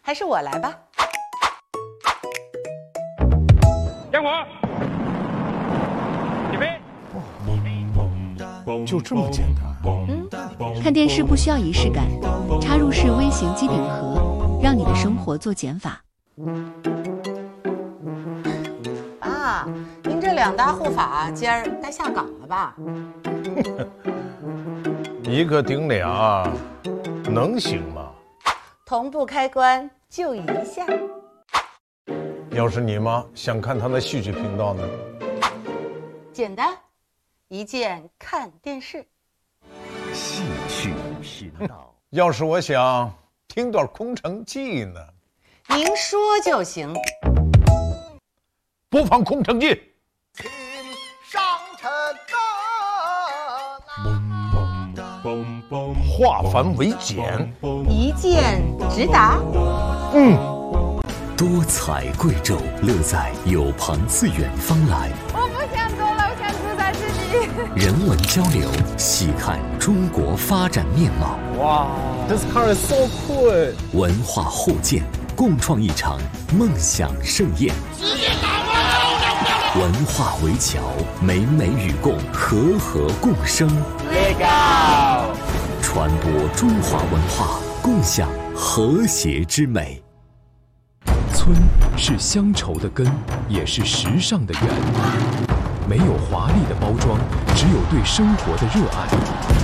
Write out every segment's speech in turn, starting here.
还是我来吧。 点火，起飞。 就这么简单？ 看电视不需要仪式感，插入式微型机顶盒，让你的生活做减法。 爸，您这2大护法今儿该下岗了吧？ 一个顶俩，能行吗？ 同步开关就一下。 要是你妈想看她的戏剧频道呢？ 简单，一键看电视。 戏剧频道。 要是我想听段空城计呢？ 您说就行。 播放空城计。 上尘化繁为简， 一键直达。 多彩贵州，乐在有朋自远方来。 我不想走了，我想住在这里。 人文交流，细看中国发展面貌。 哇 ，This car is so cool！ 文化互鉴，共创一场梦想盛宴。文化围桥，美美与共，和和共生。传播中华文化，共享和谐之美。 村是乡愁的根，也是时尚的源。没有华丽的包装，只有对生活的热爱。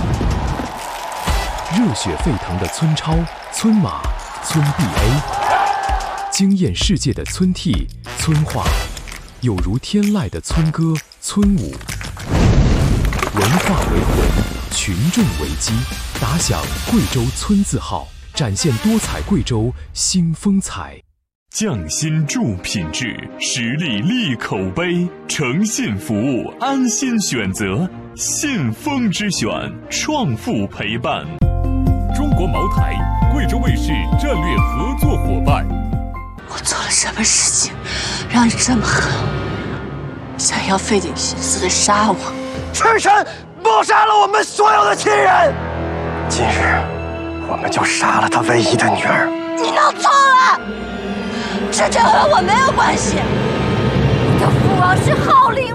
热血沸腾的村超、村马、村 BA， 惊艳世界的村 T、村话，有如天籁的村歌、村舞。文化为魂，群众为基，打响贵州村字号，展现多彩贵州新风采。 匠心助品质，实力立口碑，诚信服务，安心选择，信奉之选，创富陪伴。中国茅台，贵州卫视战略合作伙伴。 我做了什么事情，让你这么狠？想要费尽心思的杀我？ 赤神谋杀了我们所有的亲人，今日我们就杀了他唯一的女儿。 你弄错了。这和我没有关系，我的父王是号令